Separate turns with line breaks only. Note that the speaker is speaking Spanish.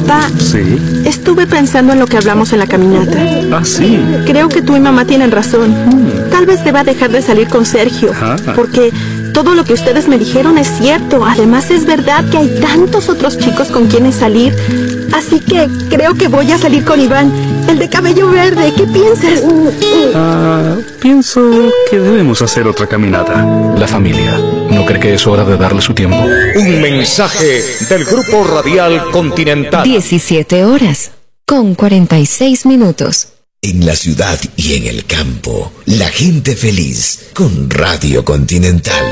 Papá.
Sí.
Estuve pensando en lo que hablamos en la caminata.
Ah, sí.
Creo que tú y mamá tienen razón. Tal vez deba dejar de salir con Sergio. Porque todo lo que ustedes me dijeron es cierto. Además es verdad que hay tantos otros chicos con quienes salir. Así que creo que voy a salir con Iván, el de cabello verde. ¿Qué piensas?
Pienso que debemos hacer otra caminata.
La familia, ¿no cree que es hora de darle su tiempo?
Un mensaje del Grupo Radial Continental.
17 horas con 46 minutos.
En la ciudad y en el campo, la gente feliz con Radio Continental.